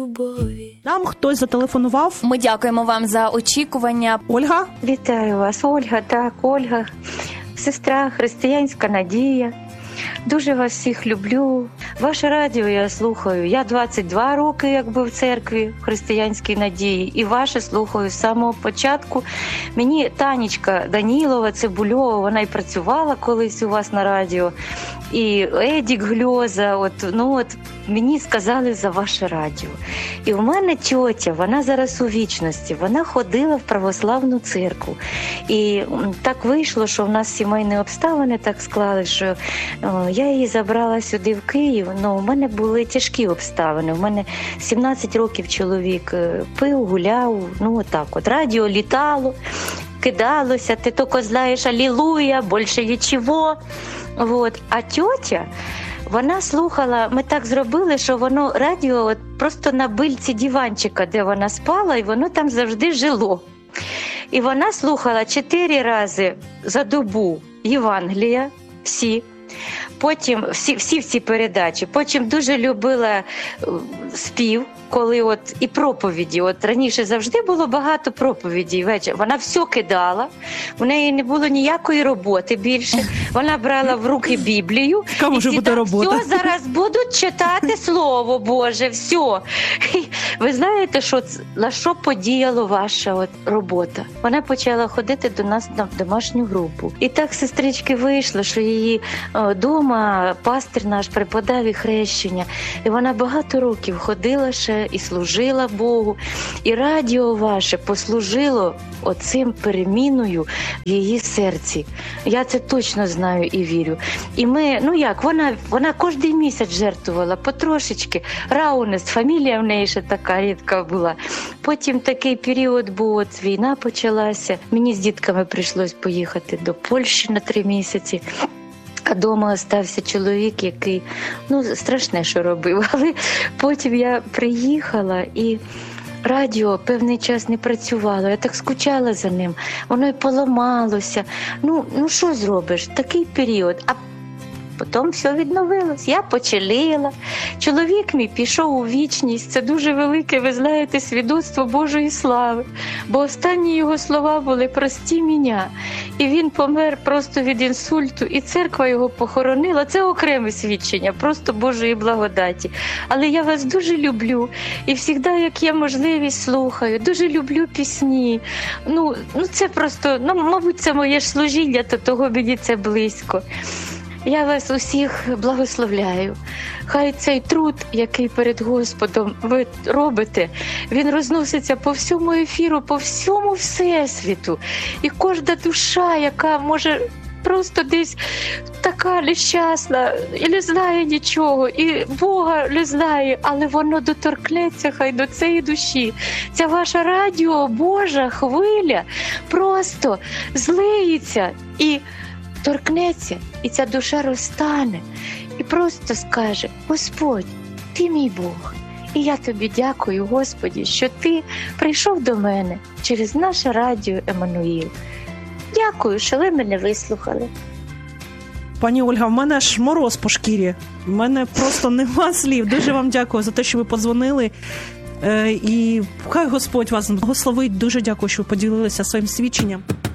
любові. Нам хтось зателефонував. Ми дякуємо вам за очікування. Ольга? Вітаю вас, Ольга. Так, Ольга, сестра, християнська надія. Дуже вас всіх люблю. Ваше радіо я слухаю. Я 22 роки якби в церкві в християнській надії. І ваше слухаю з самого початку. Мені Танечка Данілова, Цибульова, вона і працювала колись у вас на радіо. І Едік Гльоза, мені сказали за ваше радіо. І в мене тьотя, вона зараз у вічності, вона ходила в православну церкву. І так вийшло, що в нас сімейні обставини так склали, що я її забрала сюди в Київ. У мене були тяжкі обставини. У мене 17 років чоловік пив, гуляв, Радіо літало, кидалося, ти тільки знаєш алілуя, більше нічого. А тьотя, вона слухала, ми так зробили, що воно радіо просто на бильці диванчика, де вона спала, і воно там завжди жило. І вона слухала 4 рази за добу Євангелія, всі. Потім всі передачі. Потім дуже любила спів, коли і проповіді. Раніше завжди було багато проповідей ввечері. Вона все кидала, у неї не було ніякої роботи більше. Вона брала в руки Біблію. Яка може бути робота? Все, зараз будуть читати Слово Боже, все. І ви знаєте, на що подіяла ваша робота? Вона почала ходити до нас на домашню групу. І так, сестрички, вийшло, що її дома пастир наш преподав і хрещення. І вона багато років ходила ще і служила Богу. І радіо ваше послужило оцим переміною в її серці. Я це точно знаю і вірю. І ми, вона кожен місяць жертвувала потрошечки. Раунес, фамілія в неї ще така рідка була. Потім такий період був, війна почалася. Мені з дітками прийшлось поїхати до Польщі на 3 місяці. А вдома залишився чоловік, який, страшне, що робив. Але потім я приїхала і радіо певний час не працювало. Я так скучала за ним. Воно й поламалося. Що зробиш? Такий період. А потім все відновилось. Я почалила. Чоловік мій пішов у вічність. Це дуже велике, ви знаєте, свідоцтво Божої слави. Бо останні його слова були «прости мене». І він помер просто від інсульту. І церква його похоронила. Це окреме свідчення, просто Божої благодаті. Але я вас дуже люблю. І завжди, як є можливість, слухаю. Дуже люблю пісні. Це просто, мабуть, це моє ж служіння, то того мені це близько. Я вас усіх благословляю. Хай цей труд, який перед Господом ви робите, він розноситься по всьому ефіру, по всьому всесвіту. І кожна душа, яка може просто десь така нещасна, і не знає нічого, і Бога не знає, але воно доторкнеться хай до цієї душі. Ця ваша радіо, Божа хвиля просто злиється і торкнеться, і ця душа розтане, і просто скаже: Господь, ти мій Бог, і я тобі дякую, Господі, що ти прийшов до мене через наше радіо Еммануїл. Дякую, що ви мене вислухали. Пані Ольга, в мене аж мороз по шкірі. В мене просто нема слів. Дуже вам дякую за те, що ви подзвонили. І хай Господь вас благословить. Дуже дякую, що ви поділилися своїм свідченням.